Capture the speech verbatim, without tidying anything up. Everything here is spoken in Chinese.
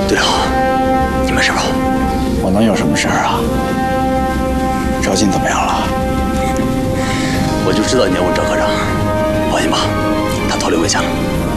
队长，你没事吧？ 我能有什么事儿啊？赵进怎么样了？ 我就知道你要问赵科长。放心吧，他逃离回家了。